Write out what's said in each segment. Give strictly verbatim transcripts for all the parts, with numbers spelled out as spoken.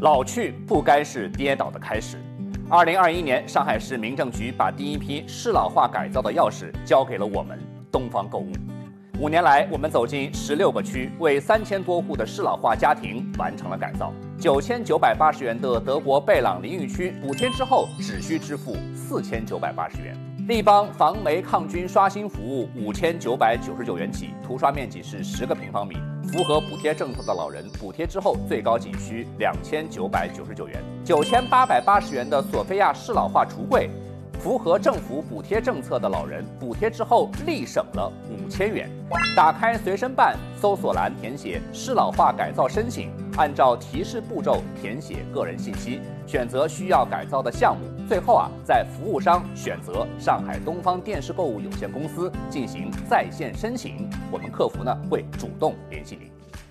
老去不该是跌倒的开始。二零二一年，上海市民政局把第一批适老化改造的钥匙交给了我们东方购物。五年来，我们走进十六个区，为三千多户的适老化家庭完成了改造。九千九百八十元的德国贝朗淋浴区，补贴之后只需支付四千九百八十元。立邦防霉抗菌刷新服务五千九百九十九元起，涂刷面积是十个平方米。符合补贴政策的老人，补贴之后最高仅需两千九百九十九元。九千八百八十元的索菲亚适老化橱柜，符合政府补贴政策的老人，补贴之后立省了五千元。打开随身办，搜索栏填写适老化改造申请，按照提示步骤填写个人信息，选择需要改造的项目。最后啊，在服务商选择上海东方电视购物有限公司进行在线申请，我们客服呢会主动联系您。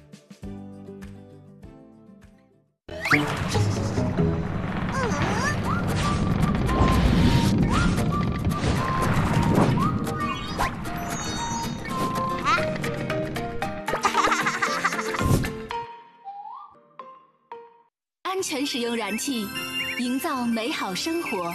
安全使用燃气，营造美好生活。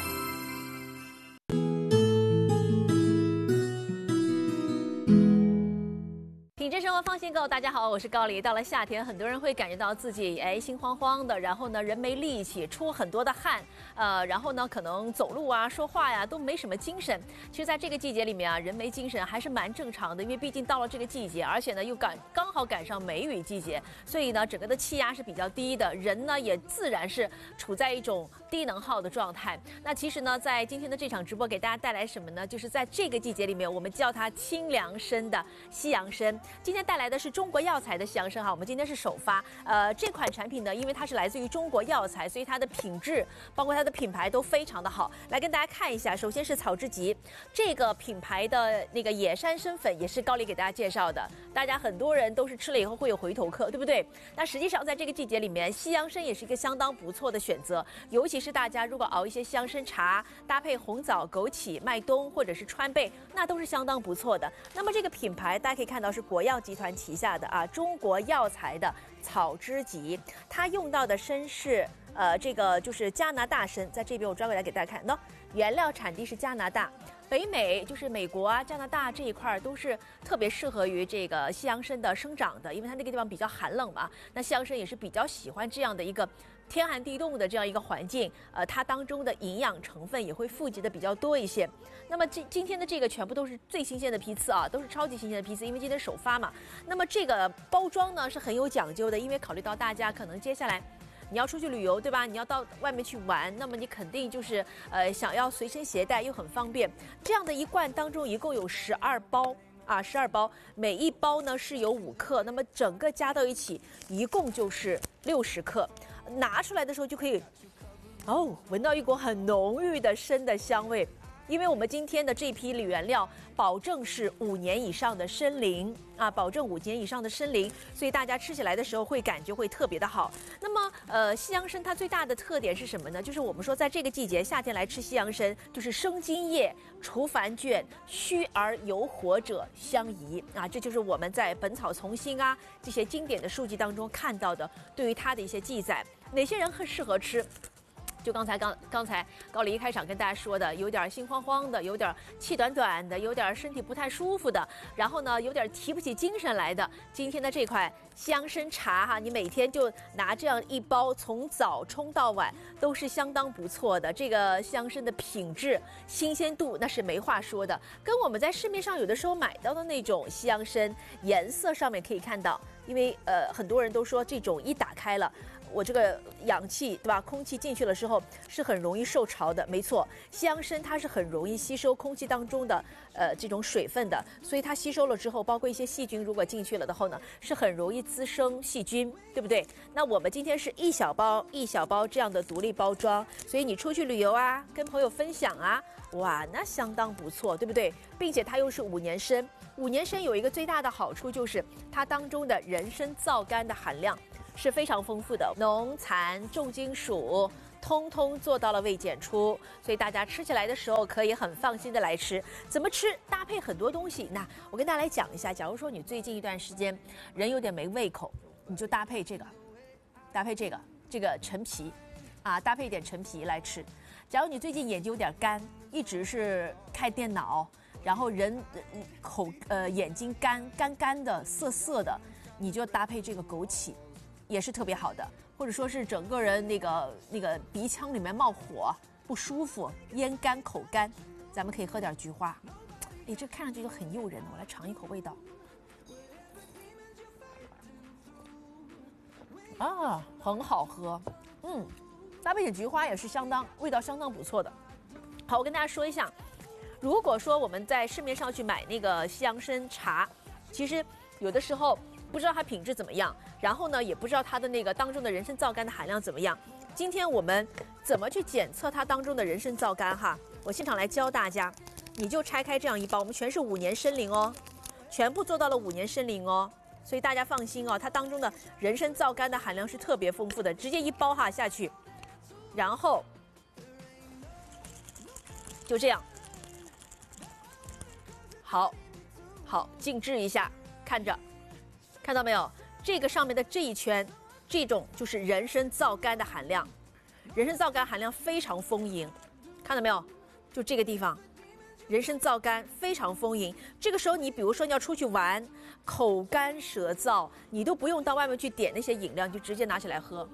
品质生活放心购，大家好，我是高丽。到了夏天，很多人会感觉到自己哎心慌慌的，然后呢人没力气，出很多的汗，呃，然后呢可能走路啊、说话呀都没什么精神。其实，在这个季节里面啊，人没精神还是蛮正常的，因为毕竟到了这个季节，而且呢又赶刚好赶上梅雨季节，所以呢整个的气压是比较低的，人呢也自然是处在一种低能耗的状态。那其实呢，在今天的这场直播给大家带来什么呢？就是在这个季节里面，我们叫它清凉参的西洋参。今天带来的是中国药材的西洋参哈，我们今天是首发。呃，这款产品呢，因为它是来自于中国药材，所以它的品质包括它的品牌都非常的好。来跟大家看一下，首先是草之集，这个品牌的那个野山参粉也是高丽给大家介绍的，大家很多人都是吃了以后会有回头客，对不对？那实际上在这个季节里面，西洋参也是一个相当不错的选择，尤其是大家如果熬一些西洋参茶，搭配红枣、枸杞、麦冬或者是川贝，那都是相当不错的。那么这个品牌大家可以看到是国药集团旗下的啊，中国药材的草之集，它用到的参是呃这个就是加拿大参，在这边我专门来给大家看，那原料产地是加拿大。北美就是美国啊、加拿大这一块都是特别适合于这个西洋参的生长的，因为它那个地方比较寒冷嘛。那西洋参也是比较喜欢这样的一个天寒地冻的这样一个环境，呃，它当中的营养成分也会富集的比较多一些。那么今今天的这个全部都是最新鲜的批次啊，都是超级新鲜的批次，因为今天首发嘛。那么这个包装呢是很有讲究的，因为考虑到大家可能接下来你要出去旅游，对吧？你要到外面去玩，那么你肯定就是呃想要随身携带又很方便。这样的一罐当中一共有十二包啊，十二包，每一包呢是有五克，那么整个加到一起一共就是六十克。拿出来的时候就可以，哦，闻到一股很浓郁的参的香味。因为我们今天的这批原料保证是五年以上的参龄啊，保证五年以上的参龄，所以大家吃起来的时候会感觉会特别的好。那么，呃，西洋参它最大的特点是什么呢？就是我们说在这个季节夏天来吃西洋参，就是生津液、除烦倦、虚而有火者相宜啊，这就是我们在《本草从新》啊这些经典的书籍当中看到的对于它的一些记载。哪些人很适合吃？就刚才刚刚才高丽一开场跟大家说的，有点心慌慌的，有点气短短的，有点身体不太舒服的，然后呢有点提不起精神来的，今天的这款西洋参茶哈，你每天就拿这样一包，从早冲到晚都是相当不错的。这个西洋参的品质、新鲜度那是没话说的，跟我们在市面上有的时候买到的那种西洋参，颜色上面可以看到，因为呃很多人都说这种一打开了，我这个氧气对吧，空气进去了之后是很容易受潮的。没错，西洋参它是很容易吸收空气当中的呃这种水分的，所以它吸收了之后，包括一些细菌如果进去了的话呢，是很容易滋生细菌，对不对？那我们今天是一小包一小包这样的独立包装，所以你出去旅游啊，跟朋友分享啊，哇，那相当不错，对不对？并且它又是五年参，五年参有一个最大的好处就是它当中的人参皂苷的含量是非常丰富的，农残重金属通通做到了未检出，所以大家吃起来的时候可以很放心的来吃。怎么吃？搭配很多东西。那我跟大家来讲一下，假如说你最近一段时间人有点没胃口，你就搭配这个，搭配这个。这这个陈皮，啊，搭配一点陈皮来吃。假如你最近眼睛有点干，一直是看电脑，然后人口呃眼睛干干干的、涩涩的，你就搭配这个枸杞，也是特别好的。或者说是整个人那个那个鼻腔里面冒火不舒服、咽干口干，咱们可以喝点菊花。哎，这看上去就很诱人，我来尝一口味道。啊，很好喝，嗯，搭配点菊花也是相当味道相当不错的。好，我跟大家说一下，如果说我们在市面上去买那个西洋参茶，其实有的时候不知道它品质怎么样，然后呢也不知道它的那个当中的人参皂苷的含量怎么样。今天我们怎么去检测它当中的人参皂苷哈？我现场来教大家，你就拆开这样一包，我们全是五年参苓哦，全部做到了五年参苓哦。所以大家放心哦，它当中的人参皂苷的含量是特别丰富的，直接一包哈下去，然后就这样，好，好静置一下，看着，看到没有？这个上面的这一圈，这种就是人参皂苷的含量，人参皂苷含量非常丰盈，看到没有？就这个地方。人参皂苷非常丰盈，这个时候你比如说你要出去玩，口干舌燥，你都不用到外面去点那些饮料，你就直接拿起来喝。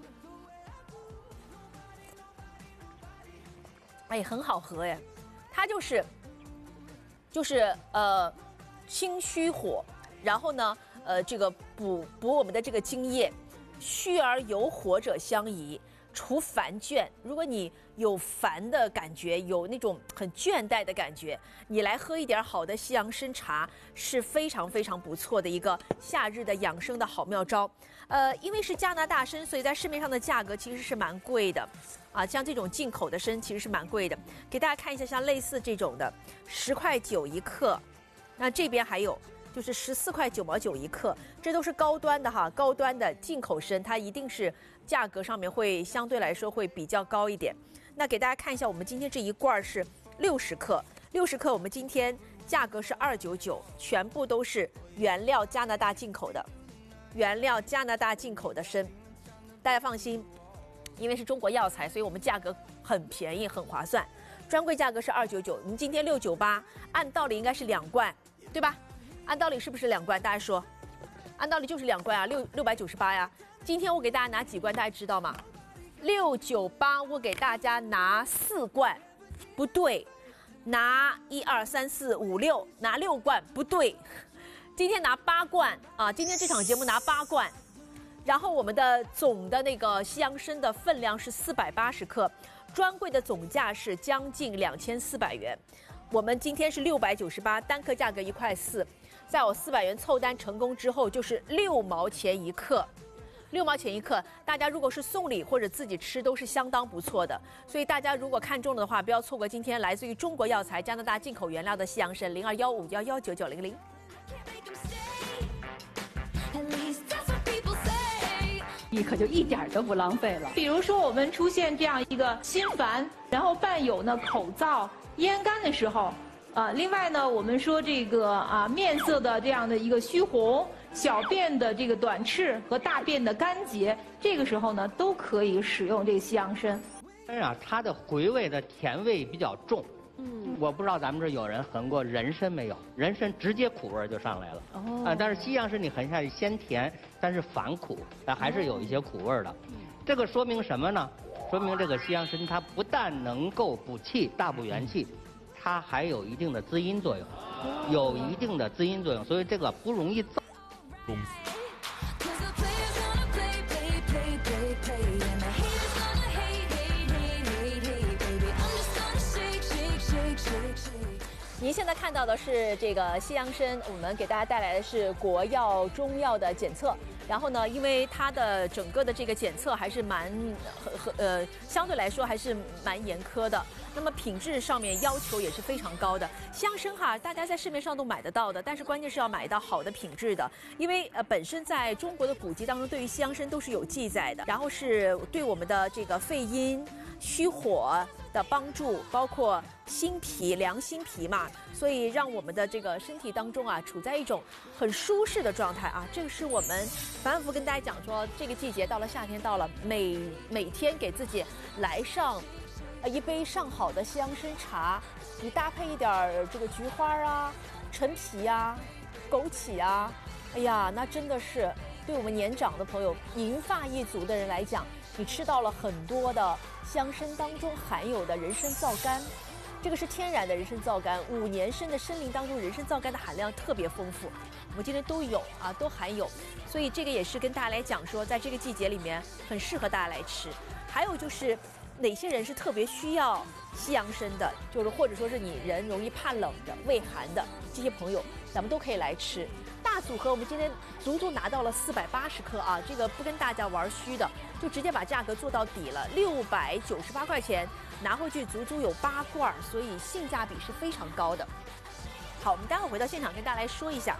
哎，很好喝哎，它就是就是呃清虚火，然后呢呃这个补补我们的这个津液，虚而有火者相宜。除烦倦，如果你有烦的感觉，有那种很倦怠的感觉，你来喝一点好的西洋参茶是非常非常不错的一个夏日的养生的好妙招。呃，因为是加拿大参，所以在市面上的价格其实是蛮贵的，啊，像这种进口的参其实是蛮贵的。给大家看一下，像类似这种的，十块九一克，那这边还有。就是十四块九毛九一克，这都是高端的哈，高端的进口参，它一定是价格上面会相对来说会比较高一点。那给大家看一下，我们今天这一罐是六十克，六十克我们今天价格是二九九，全部都是原料加拿大进口的，原料加拿大进口的参，大家放心，因为是中国药材，所以我们价格很便宜，很划算。专柜价格是二九九，我们今天六九八，按道理应该是两罐，对吧？按道理是不是两罐？大家说，按道理就是两罐啊，六六百九十八呀。今天我给大家拿几罐，大家知道吗？六九八，我给大家拿四罐，不对，拿一二三四五六，拿六罐，不对，今天拿八罐啊！今天这场节目拿八罐，然后我们的总的那个西洋参的分量是四百八十克，专柜的总价是将近两千四百元，我们今天是六百九十八，单克价格一块四。在我四百元凑单成功之后，就是六毛钱一克，六毛钱一克。大家如果是送礼或者自己吃，都是相当不错的。所以大家如果看中了的话，不要错过今天来自于中国药材、加拿大进口原料的西洋参，零二幺五幺幺九九零零。 你可就一点都不浪费了。比如说，我们出现这样一个心烦，然后伴有呢口燥、咽干的时候。啊，另外呢，我们说这个啊，面色的这样的一个虚红，小便的这个短赤和大便的干结，这个时候呢，都可以使用这个西洋参。 参啊，它的回味的甜味比较重。 嗯， 我不知道咱们这有人闻过人参没有？人参直接苦味就上来了。哦。啊，但是西洋参你闻下去鲜甜，但是反苦，但还是有一些苦味的。嗯。这个说明什么呢？说明这个西洋参它不但能够补气、大补元气。它还有一定的滋阴作用，有一定的滋阴作用，所以这个不容易燥。 您现在看到的是这个西洋参，我们给大家带来的是国药中药的检测。然后呢，因为它的整个的这个检测还是蛮和呃相对来说还是蛮严苛的，那么品质上面要求也是非常高的。西洋参哈，大家在市面上都买得到的，但是关键是要买到好的品质的，因为呃本身在中国的古籍当中，对于西洋参都是有记载的，然后是对我们的这个肺阴、虚火、 的帮助，包括心脾凉心脾嘛，所以让我们的这个身体当中啊，处在一种很舒适的状态啊。这个是我们反反复跟大家讲说，这个季节到了，夏天到了，每每天给自己来上呃一杯上好的西洋参茶，你搭配一点儿这个菊花啊、陈皮啊、枸杞啊，哎呀，那真的是对我们年长的朋友、银发一族的人来讲，你吃到了很多的香参当中含有的人参皂苷，这个是天然的人参皂苷，五年生的参林当中人参皂苷的含量特别丰富，我们今天都有啊，都含有，所以这个也是跟大家来讲说，在这个季节里面很适合大家来吃。还有就是哪些人是特别需要西洋参的，就是或者说是你人容易怕冷的、畏寒的这些朋友，咱们都可以来吃。大组合我们今天足足拿到了四百八十克啊，这个不跟大家玩虚的，就直接把价格做到底了，六百九十八块钱拿回去足足有八罐，所以性价比是非常高的。好，我们待会儿回到现场跟大家来说一下。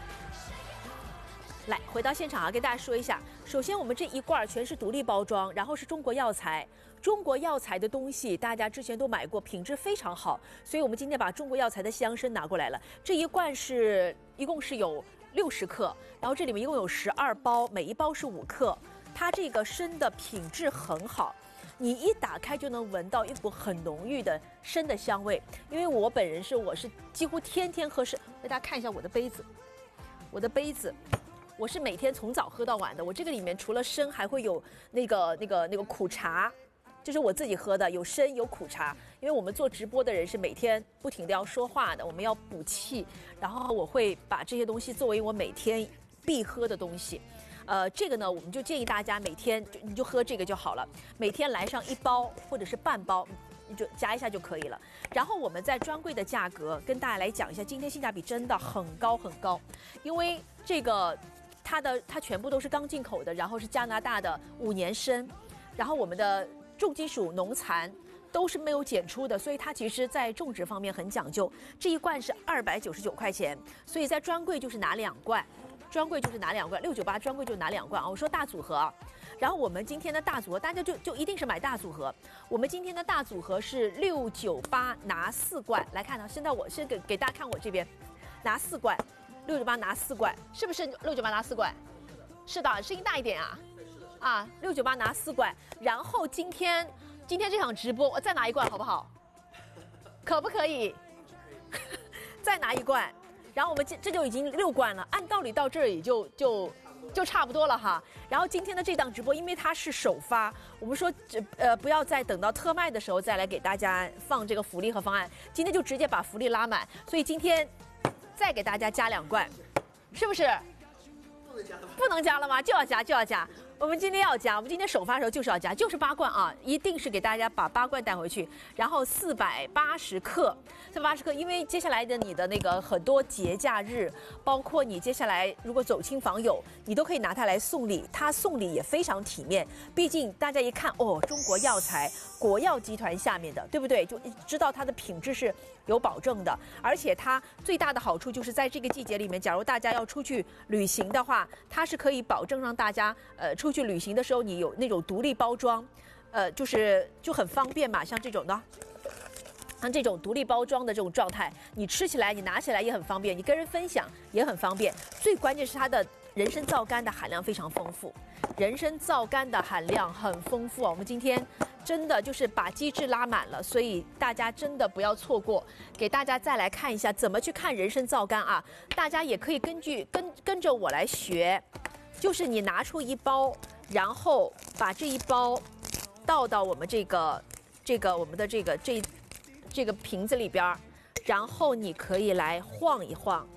来，回到现场啊，跟大家说一下。首先，我们这一罐全是独立包装，然后是中国药材。中国药材的东西，大家之前都买过，品质非常好，所以我们今天把中国药材的西洋参拿过来了。这一罐是一共是有六十克，然后这里面一共有十二包，每一包是五克。它这个参的品质很好，你一打开就能闻到一股很浓郁的参的香味。因为我本人是我是几乎天天喝参，给大家看一下我的杯子，我的杯子。我是每天从早喝到晚的，我这个里面除了参，还会有那个那个那个苦茶，这是我自己喝的，有参有苦茶。因为我们做直播的人是每天不停的要说话的，我们要补气，然后我会把这些东西作为我每天必喝的东西。呃，这个呢，我们就建议大家每天就你就喝这个就好了，每天来上一包或者是半包。你就加一下就可以了。然后我们在专柜的价格跟大家来讲一下，今天性价比真的很高很高，因为这个它的它全部都是刚进口的，然后是加拿大的五年参，然后我们的重金属农残都是没有检出的，所以它其实在种植方面很讲究。这一罐是二百九十九块钱，所以在专柜就是拿两罐。专柜就是拿两罐，六九八专柜就拿两罐啊！我说大组合啊，然后我们今天的大组合，大家就就一定是买大组合。我们今天的大组合是六九八拿四罐，来看呢。现在我先给给大家看我这边，拿四罐，六九八拿四罐，是不是六九八拿四罐？是的，声音大一点啊！啊，六九八拿四罐，然后今天今天这场直播我再拿一罐好不好？可不可以？再拿一罐。然后我们这这就已经六罐了，按道理到这儿也就就就差不多了哈。然后今天的这档直播，因为它是首发，我们说这呃不要再等到特卖的时候再来给大家放这个福利和方案，今天就直接把福利拉满，所以今天再给大家加两罐，是不是？不能加了吗？不能加了吗？就要加就要加。我们今天要加，我们今天首发的时候就是要加，就是八罐啊，一定是给大家把八罐带回去，然后四百八十克，四百八十克，因为接下来的你的那个很多节假日，包括你接下来如果走亲访友，你都可以拿它来送礼，它送礼也非常体面，毕竟大家一看哦，中国药材，国药集团下面的，对不对？就知道它的品质是有保证的，而且它最大的好处就是在这个季节里面，假如大家要出去旅行的话，它是可以保证让大家呃。出去旅行的时候，你有那种独立包装，呃，就是就很方便嘛。像这种的，像这种独立包装的这种状态，你吃起来、你拿起来也很方便，你跟人分享也很方便。最关键是它的人参皂苷的含量非常丰富，人参皂苷的含量很丰富啊。我们今天真的就是把机制拉满了，所以大家真的不要错过。给大家再来看一下怎么去看人参皂苷啊，大家也可以根据跟跟着我来学。就是你拿出一包，然后把这一包倒到我们这个这个我们的这个这这个瓶子里边，然后你可以来晃一晃，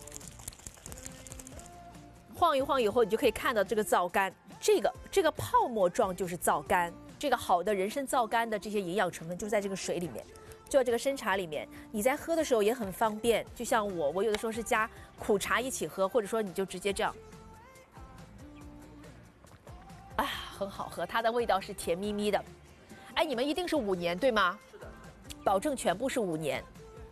晃一晃以后，你就可以看到这个皂苷，这个这个泡沫状就是皂苷，这个好的人参皂苷的这些营养成分就在这个水里面，就在这个参茶里面。你在喝的时候也很方便，就像我，我有的时候是加苦茶一起喝，或者说你就直接这样。啊，很好喝，它的味道是甜咪咪的。哎，你们一定是五年对吗？是的，保证全部是五年。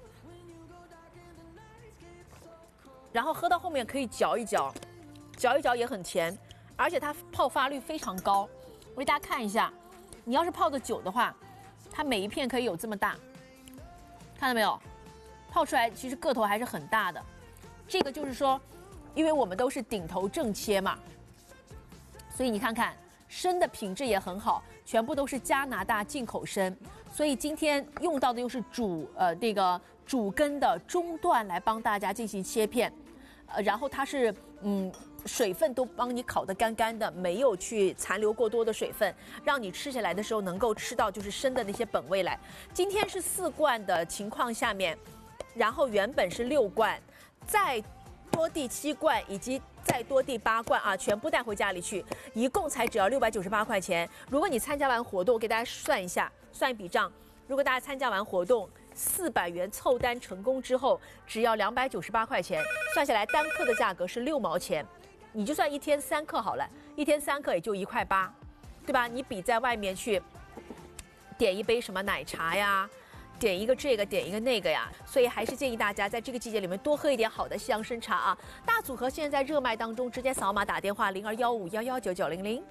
然后喝到后面可以嚼一嚼，嚼一嚼也很甜，而且它泡发率非常高。我给大家看一下，你要是泡的久的话， 它每一片可以有这么大，看到没有？泡出来其实个头还是很大的。这个就是说，因为我们都是顶头正切嘛，所以你看看参的品质也很好，全部都是加拿大进口参，所以今天用到的又是主呃那个主根的中段来帮大家进行切片，呃，然后它是嗯。水分都帮你烤得干干的，没有去残留过多的水分，让你吃起来的时候能够吃到就是参的那些本味来。今天是四罐的情况下面，然后原本是六罐，再多第七罐以及再多第八罐啊，全部带回家里去，一共才只要六百九十八块钱。如果你参加完活动，我给大家算一下，算一笔账，如果大家参加完活动。四百元凑单成功之后，只要两百九十八块钱，算下来单克的价格是六毛钱，你就算一天三克好了，一天三克也就一块八，对吧？你比在外面去点一杯什么奶茶呀，点一个这个，点一个那个呀，所以还是建议大家在这个季节里面多喝一点好的西洋参茶啊。大组合现在在热卖当中，直接扫码打电话零二幺五幺幺九九零零。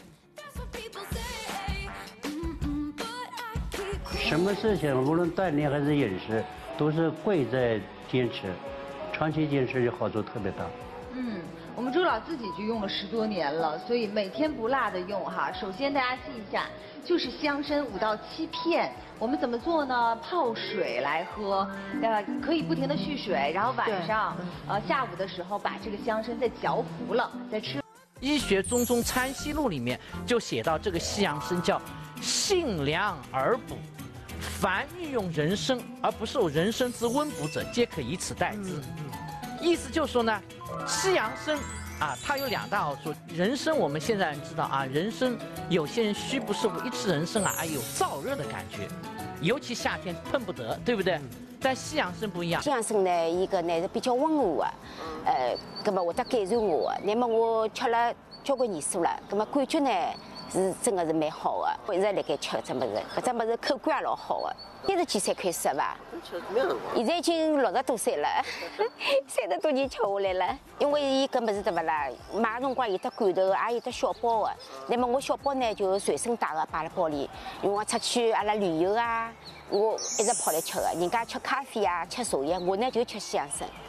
什么事情，无论锻炼还是饮食，都是贵在坚持，长期坚持就好处特别大。 嗯，我们周老自己就用了十多年了，所以每天不落的用哈。首先大家记一下，就是香参五到七片，我们怎么做呢？泡水来喝，呃，可以不停的蓄水，然后晚上呃下午的时候把这个香参再嚼服了再吃。 医学中中参西录里面就写到这个西洋参叫性凉而补。凡欲用人参而不受人参之温补者，皆可以此代之。意思就是说呢，西洋参啊，它有两大好处。人参我们现在人知道啊，人参有些人虚不受补，一吃人参啊，哎有燥热的感觉，尤其夏天碰不得，对不对？但西洋参不一样。 西洋参呢，伊个呢是比较温和的，呃，那么会得改善我的。那么我吃了交关年数了，那么感觉呢？是真的是蛮好的，我一直辣盖吃搿只物事，搿只物事口感也老好的。三十几岁开始伐？现在已经六十多岁了，三十多年吃下来了。因为伊搿物事对勿啦？买辰光有得罐头，也有得小包的。那么我小包呢就随身带个，摆辣包里。因为我出去阿拉旅游啊，我一直跑来吃的。人家吃咖啡啊，吃茶叶，我呢就吃西洋参。